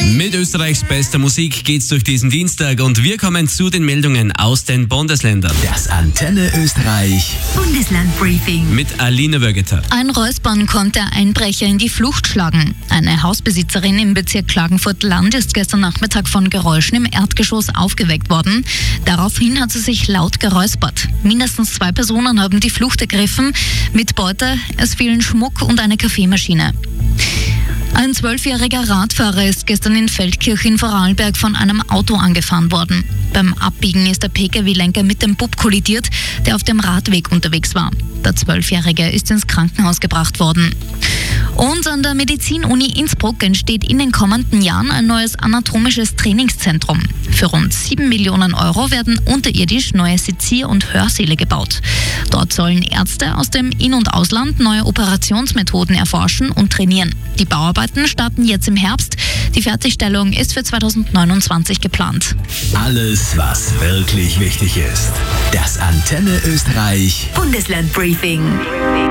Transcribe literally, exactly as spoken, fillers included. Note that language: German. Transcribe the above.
Mit Österreichs bester Musik geht's durch diesen Dienstag und wir kommen zu den Meldungen aus den Bundesländern. Das Antenne Österreich Bundesland-Briefing Mit Aline Wögeter. Ein Räuspern konnte Einbrecher in die Flucht schlagen. Eine Hausbesitzerin im Bezirk Klagenfurt-Land ist gestern Nachmittag von Geräuschen im Erdgeschoss aufgeweckt worden. Daraufhin hat sie sich laut geräuspert. Mindestens zwei Personen haben die Flucht ergriffen. Mit Beute, es fehlen Schmuck und eine Kaffeemaschine. Ein zwölfjähriger Radfahrer ist gestern in Feldkirch in Vorarlberg von einem Auto angefahren worden. Beim Abbiegen ist der Pkw-Lenker mit dem Bub kollidiert, der auf dem Radweg unterwegs war. Der Zwölfjährige ist ins Krankenhaus gebracht worden. Und an der Medizin-Uni Innsbruck entsteht in den kommenden Jahren ein neues anatomisches Trainingszentrum. Für rund sieben Millionen Euro werden unterirdisch neue Sezier- und Hörsäle gebaut. Dort sollen Ärzte aus dem In- und Ausland neue Operationsmethoden erforschen und trainieren. Die Bauarbeiten starten jetzt im Herbst. Die Fertigstellung ist für zweitausendneunundzwanzig geplant. Alles, was wirklich wichtig ist. Das Antenne Österreich Bundesland-Briefing.